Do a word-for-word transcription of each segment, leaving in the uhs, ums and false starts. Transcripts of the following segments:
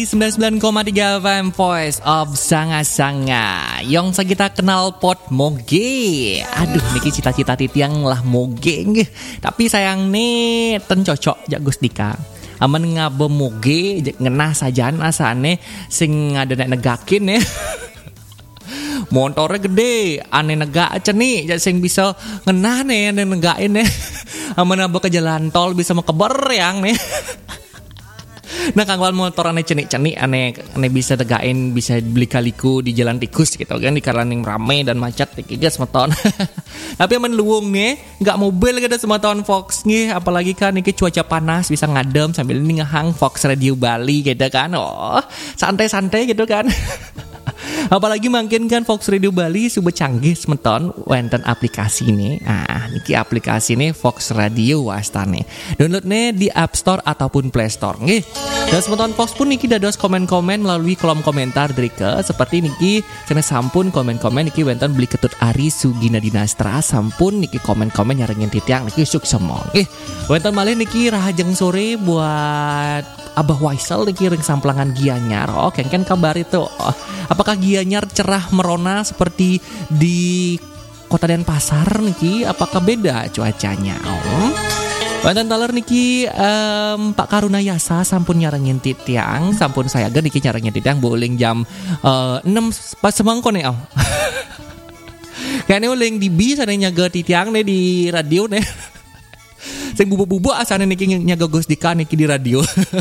sembilan puluh sembilan koma tiga F M Voice of Sanga-Sanga yang kita kenal pot moge. Aduh niki cita-cita titiang lah moge nggih. Tapi sayang nih ten cocok jak Gus Dika. Aman ngabe moge ngenah sajan asane sing ada nek negakin ya. Motornya gede, aneh negak aja nih, jadi sing bisa ngenah nih, aneh negain nih. Aman ngabe ke jalan tol bisa mau keber yang nih. Nah kangguan motor aneh cenik-cenik aneh aneh bisa tegain bisa beli kaliku di jalan tikus gitu kan di kalaning rame dan macet tiga semeton. Tapi aman luwung nih nggak mobil gitu semeton Fox nih apalagi kan ini cuaca panas bisa ngadem sambil ini ngehang Fox Radio Bali gitu kan. Oh santai-santai gitu kan. Apalagi mungkin kan Fox Radio Bali sudah canggih semeton wonten aplikasi ini. Ah, niki aplikasi ini Fox Radio wastane. Download nih di App Store ataupun Play Store nggih. Dan semeton Fox pun niki dados komen-komen melalui kolom komentar dari ke seperti niki kena sampun komen-komen niki wonten beli ketut Ari Sugina Dinastra sampun niki komen-komen nyarengin titiang niki suksemong. Nggih. Wonten malih niki rahajeng sore buat Abah Waisel niki ring samplangan Gianyar. Oh, kengken kabar itu. Oh, apakah Gianyar cerah merona seperti di Kota Denpasar niki? Apakah beda cuacanya? Oh. Wonten taler niki um, Pak Karunayasa sampun nyarengin titiang, sampun saya gen niki nyarengin titiang bowling jam uh, enam pas semangko nih. Oh. Kayaknya uling di bis ada nyaga titiang nih di radio nih. Sing bubu-bubu asane niki nyaga Gus Dika niki di radio.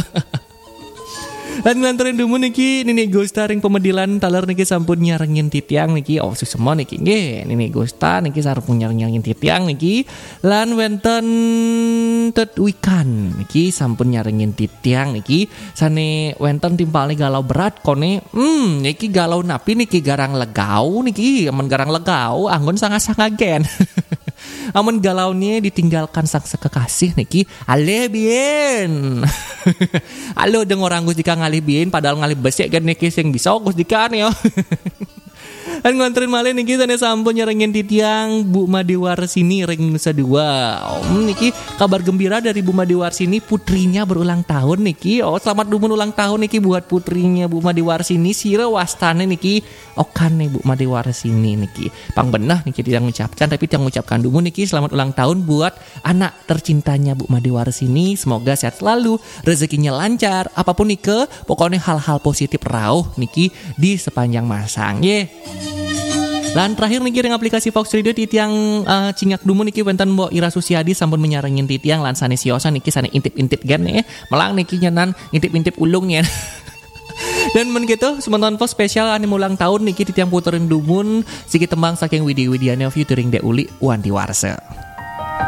Dan nganterin dulu niki nini Gusta ring pemedilan taler niki sampun nyarengin titiang niki oh susemo niki nggih nini Gusta niki sampun nyarengin titiang niki lan wenten tet wikan niki sampun nyarengin titiang niki sane wenten timpalne galau berat kone hmm niki galau napi niki garang legau niki amun garang legau anggon sanga-sanga gen. Amun galau nih ditinggalkan sang sekekasih niki ale bien. Halo deng orang Gus Dika ngalih bien padahal ngalih besek kan niki sing bisa Gus Dika nih yo. Dan nganterin malih niki tane sampun nyerengin titiang Bu Madiwarsini ring Nusa Dua. Om niki kabar gembira dari Bu Madiwarsini putrinya berulang tahun niki. Oh selamat dumun ulang tahun niki buat putrinya Bu Madiwarsini sira wastane niki okan nih Bu Madiwarsini niki. Pang benah niki tidak mengucapkan tapi tidak mengucapkan dumun niki selamat ulang tahun buat anak tercintanya Bu Madiwarsini. Semoga sehat selalu, rezekinya lancar, apapun nike pokoknya hal-hal positif rauh niki di sepanjang masa. Ye. Lan terakhir niki ring aplikasi Fox Radio titiang uh, cingak dumu niki wenten Mbok Ira Susiadi sampun menyarengin titiang lan sane siosa niki sane intip-intip gen eh melang niki nyenan intip-intip ulungnya. Dan men gitu sementon Fox spesial ane ulang tahun niki titiang puterin dumun siki tembang saking Widi Widiane featuring De Uli Wanti Warse.